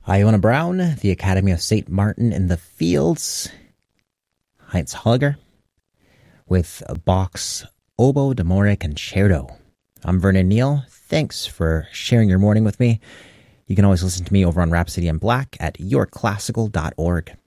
Iona Brown, the Academy of St. Martin in the Fields, Heinz Holliger, with Bach's Oboe d'Amore Concerto. I'm Vernon Neal. Thanks for sharing your morning with me. You can always listen to me over on Rhapsody in Black at yourclassical.org.